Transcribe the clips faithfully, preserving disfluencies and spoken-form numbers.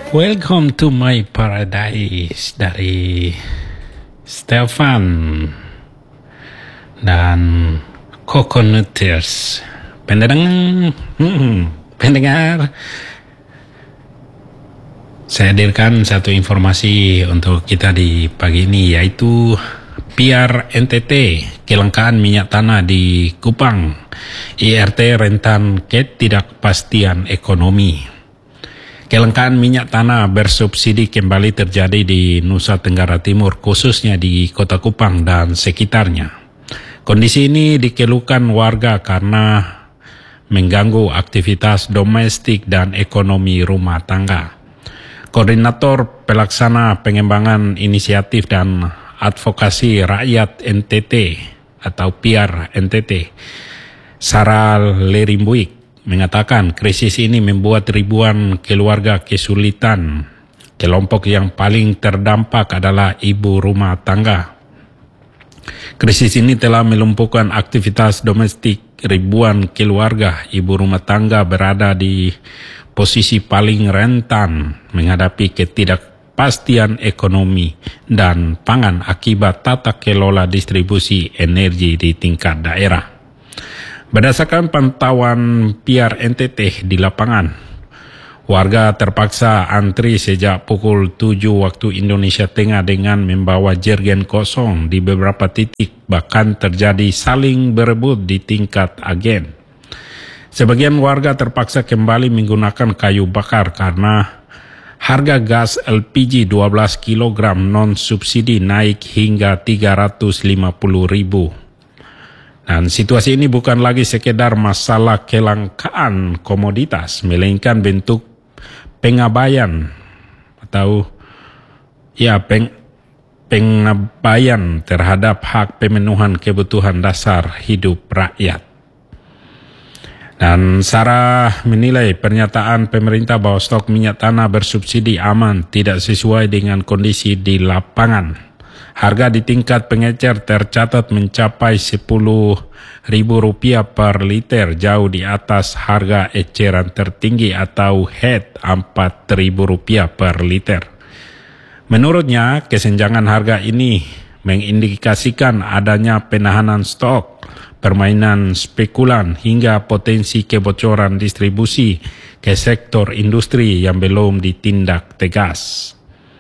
Welcome to my paradise dari Stefan dan Coconuters. Pendengar, hmm, pendengar, saya hadirkan satu informasi untuk kita di pagi ini, yaitu P R N T T, kelangkaan minyak tanah di Kupang, I R T rentan ketidakpastian ekonomi. Kelangkaan minyak tanah bersubsidi kembali terjadi di Nusa Tenggara Timur, khususnya di Kota Kupang dan sekitarnya. Kondisi ini dikeluhkan warga karena mengganggu aktivitas domestik dan ekonomi rumah tangga. Koordinator Pelaksana Pengembangan Inisiatif dan Advokasi Rakyat N T T atau P R N T T, Sarah Lerimbuik, mengatakan krisis ini membuat ribuan keluarga kesulitan. Kelompok yang paling terdampak adalah ibu rumah tangga. Krisis ini telah melumpuhkan aktivitas domestik ribuan keluarga. Ibu rumah tangga berada di posisi paling rentan menghadapi ketidakpastian ekonomi dan pangan akibat tata kelola distribusi energi di tingkat daerah. Berdasarkan pantauan P R N T T di lapangan, warga terpaksa antri sejak pukul tujuh waktu Indonesia Tengah dengan membawa jerigen kosong di beberapa titik, bahkan terjadi saling berebut di tingkat agen. Sebagian warga terpaksa kembali menggunakan kayu bakar karena harga gas L P G dua belas kilogram non-subsidi naik hingga tiga ratus lima puluh ribu. Dan situasi ini bukan lagi sekedar masalah kelangkaan komoditas, melainkan bentuk pengabaian atau ya peng, pengabaian terhadap hak pemenuhan kebutuhan dasar hidup rakyat. Dan Sarah menilai pernyataan pemerintah bahwa stok minyak tanah bersubsidi aman tidak sesuai dengan kondisi di lapangan. Harga di tingkat pengecer tercatat mencapai sepuluh ribu rupiah per liter, jauh di atas harga eceran tertinggi atau H E D empat ribu rupiah per liter. Menurutnya, kesenjangan harga ini mengindikasikan adanya penahanan stok, permainan spekulan, hingga potensi kebocoran distribusi ke sektor industri yang belum ditindak tegas.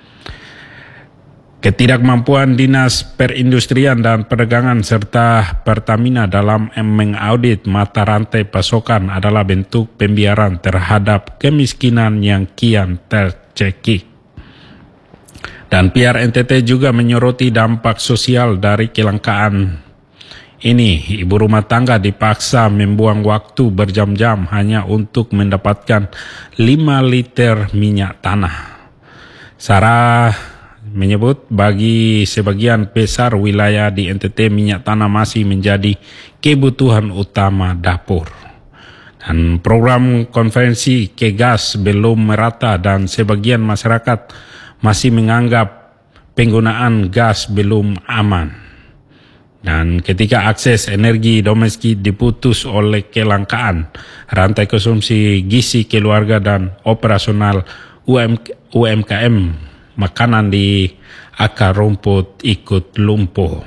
Ketidakmampuan Dinas Perindustrian dan Perdagangan serta Pertamina dalam mengaudit mata rantai pasokan adalah bentuk pembiaran terhadap kemiskinan yang kian tercekik. Dan P R N T T juga menyoroti dampak sosial dari kelangkaan ini. Ibu rumah tangga dipaksa membuang waktu berjam-jam hanya untuk mendapatkan lima liter minyak tanah. Sarah menyebut bagi sebagian besar wilayah di N T T minyak tanah masih menjadi kebutuhan utama dapur. Dan program konversi ke gas belum merata dan sebagian masyarakat masih menganggap penggunaan gas belum aman. Dan ketika akses energi domestik diputus oleh kelangkaan, rantai konsumsi gizi keluarga dan operasional U M K M makanan di akar rumput ikut lumpuh.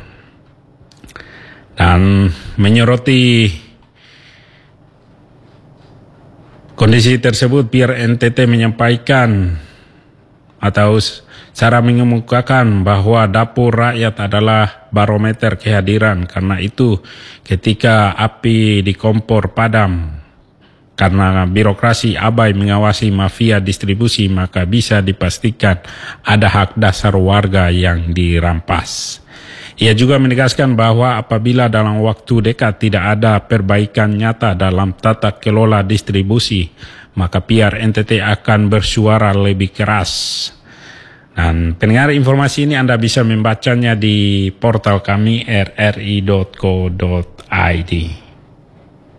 Dan menyoroti kondisi tersebut, P R N T T menyampaikan atau cara mengemukakan bahwa dapur rakyat adalah barometer kehadiran. Karena itu, ketika api di kompor padam karena birokrasi abai mengawasi mafia distribusi, maka bisa dipastikan ada hak dasar warga yang dirampas. Ia juga menegaskan bahwa apabila dalam waktu dekat tidak ada perbaikan nyata dalam tata kelola distribusi, maka P R N T T akan bersuara lebih keras. Dan pendengar, informasi ini Anda bisa membacanya di portal kami r r i dot co dot i d.